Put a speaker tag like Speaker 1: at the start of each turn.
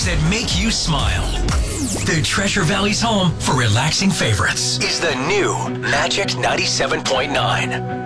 Speaker 1: that make you smile. The Treasure Valley's home for relaxing favorites is the new Magic 97.9.